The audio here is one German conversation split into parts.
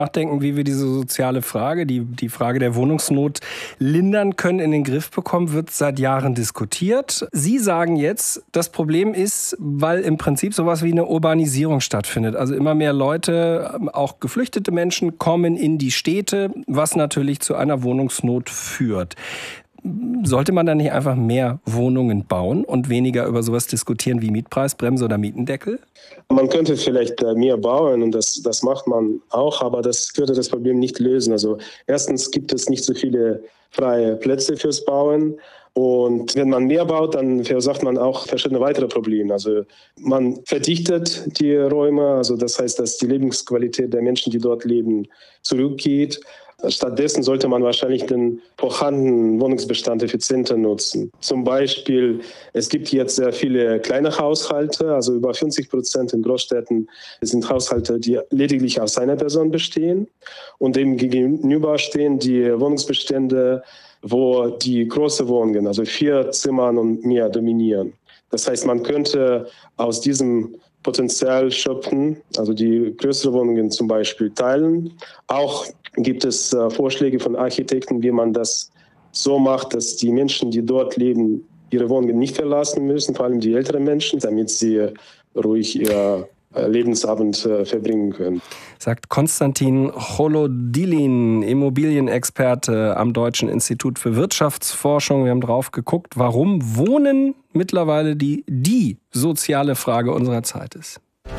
Nachdenken, wie wir diese soziale Frage, die Frage der Wohnungsnot lindern können, in den Griff bekommen, wird seit Jahren diskutiert. Sie sagen jetzt, das Problem ist, weil im Prinzip sowas wie eine Urbanisierung stattfindet. Also immer mehr Leute, auch geflüchtete Menschen, kommen in die Städte, was natürlich zu einer Wohnungsnot führt. Sollte man dann nicht einfach mehr Wohnungen bauen und weniger über sowas diskutieren wie Mietpreisbremse oder Mietendeckel? Man könnte vielleicht mehr bauen und das macht man auch, aber das würde das Problem nicht lösen. Also erstens gibt es nicht so viele freie Plätze fürs Bauen. Und wenn man mehr baut, dann verursacht man auch verschiedene weitere Probleme. Also man verdichtet die Räume, also das heißt, dass die Lebensqualität der Menschen, die dort leben, zurückgeht. Stattdessen sollte man wahrscheinlich den vorhandenen Wohnungsbestand effizienter nutzen. Zum Beispiel, es gibt jetzt sehr viele kleine Haushalte, also über 50% in Großstädten sind Haushalte, die lediglich aus einer Person bestehen. Und dem gegenüber stehen die Wohnungsbestände, wo die große Wohnungen, also 4 Zimmern und mehr dominieren. Das heißt, man könnte aus diesem Potenzial schöpfen, also die größeren Wohnungen zum Beispiel teilen. Auch gibt es Vorschläge von Architekten, wie man das so macht, dass die Menschen, die dort leben, ihre Wohnungen nicht verlassen müssen, vor allem die älteren Menschen, damit sie ruhig ihr Lebensabend verbringen können. Sagt Konstantin Cholodilin, Immobilienexperte am Deutschen Institut für Wirtschaftsforschung. Wir haben drauf geguckt, warum Wohnen mittlerweile die soziale Frage unserer Zeit ist.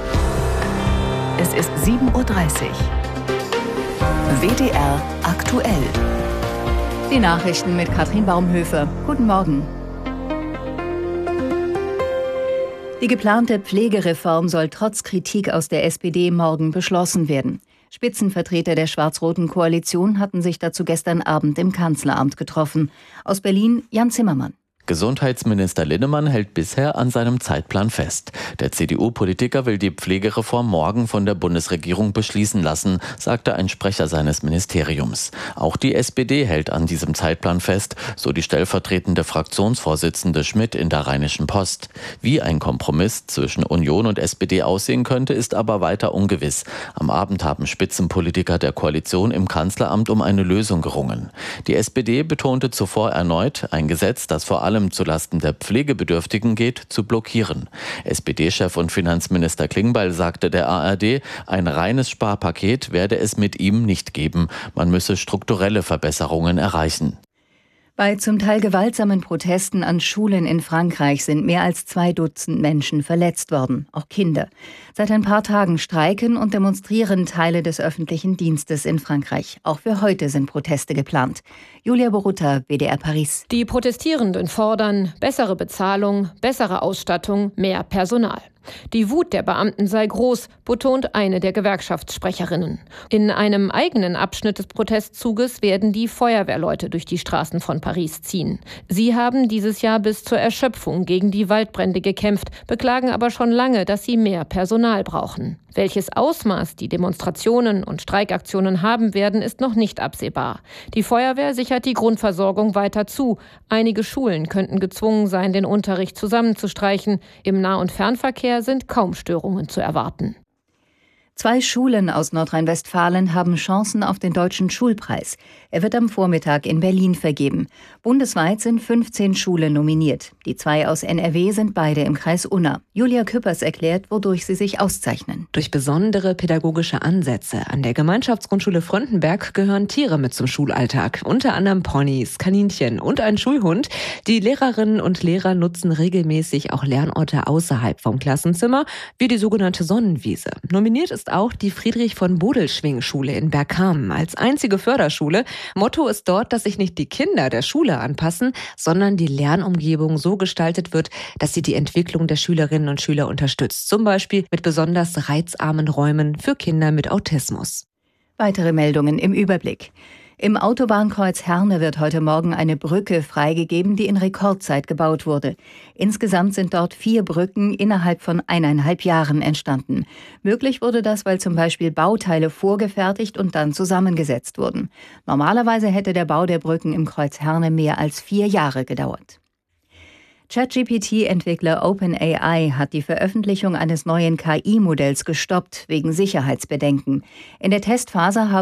Es ist 7:30 Uhr. WDR aktuell. Die Nachrichten mit Katrin Baumhöfer. Guten Morgen. Die geplante Pflegereform soll trotz Kritik aus der SPD morgen beschlossen werden. Spitzenvertreter der schwarz-roten Koalition hatten sich dazu gestern Abend im Kanzleramt getroffen. Aus Berlin Jan Zimmermann. Gesundheitsminister Linnemann hält bisher an seinem Zeitplan fest. Der CDU-Politiker will die Pflegereform morgen von der Bundesregierung beschließen lassen, sagte ein Sprecher seines Ministeriums. Auch die SPD hält an diesem Zeitplan fest, so die stellvertretende Fraktionsvorsitzende Schmidt in der Rheinischen Post. Wie ein Kompromiss zwischen Union und SPD aussehen könnte, ist aber weiter ungewiss. Am Abend haben Spitzenpolitiker der Koalition im Kanzleramt um eine Lösung gerungen. Die SPD betonte zuvor erneut, ein Gesetz, das vor allem zulasten der Pflegebedürftigen geht, zu blockieren. SPD-Chef und Finanzminister Klingbeil sagte der ARD, ein reines Sparpaket werde es mit ihm nicht geben. Man müsse strukturelle Verbesserungen erreichen. Bei zum Teil gewaltsamen Protesten an Schulen in Frankreich sind mehr als 2 Dutzend Menschen verletzt worden, auch Kinder. Seit ein paar Tagen streiken und demonstrieren Teile des öffentlichen Dienstes in Frankreich. Auch für heute sind Proteste geplant. Julia Borutta, WDR Paris. Die Protestierenden fordern bessere Bezahlung, bessere Ausstattung, mehr Personal. Die Wut der Beamten sei groß, betont eine der Gewerkschaftssprecherinnen. In einem eigenen Abschnitt des Protestzuges werden die Feuerwehrleute durch die Straßen von Paris ziehen. Sie haben dieses Jahr bis zur Erschöpfung gegen die Waldbrände gekämpft, beklagen aber schon lange, dass sie mehr Personal brauchen. Welches Ausmaß die Demonstrationen und Streikaktionen haben werden, ist noch nicht absehbar. Die Feuerwehr sichert die Grundversorgung weiter zu. Einige Schulen könnten gezwungen sein, den Unterricht zusammenzustreichen. Im Nah- und Fernverkehr sind kaum Störungen zu erwarten. 2 Schulen aus Nordrhein-Westfalen haben Chancen auf den Deutschen Schulpreis. Er wird am Vormittag in Berlin vergeben. Bundesweit sind 15 Schulen nominiert. Die 2 aus NRW sind beide im Kreis Unna. Julia Küppers erklärt, wodurch sie sich auszeichnen. Durch besondere pädagogische Ansätze. An der Gemeinschaftsgrundschule Fröndenberg gehören Tiere mit zum Schulalltag. Unter anderem Ponys, Kaninchen und ein Schulhund. Die Lehrerinnen und Lehrer nutzen regelmäßig auch Lernorte außerhalb vom Klassenzimmer, wie die sogenannte Sonnenwiese. Nominiert ist auch die Friedrich-von-Bodelschwing-Schule in Bergkamen als einzige Förderschule. Motto ist dort, dass sich nicht die Kinder der Schule anpassen, sondern die Lernumgebung so gestaltet wird, dass sie die Entwicklung der Schülerinnen und Schüler unterstützt. Zum Beispiel mit besonders reizarmen Räumen für Kinder mit Autismus. Weitere Meldungen im Überblick. Im Autobahnkreuz Herne wird heute Morgen eine Brücke freigegeben, die in Rekordzeit gebaut wurde. Insgesamt sind dort 4 Brücken innerhalb von 1,5 Jahren entstanden. Möglich wurde das, weil zum Beispiel Bauteile vorgefertigt und dann zusammengesetzt wurden. Normalerweise hätte der Bau der Brücken im Kreuz Herne mehr als 4 Jahre gedauert. ChatGPT-Entwickler OpenAI hat die Veröffentlichung eines neuen KI-Modells gestoppt wegen Sicherheitsbedenken. In der Testphase haben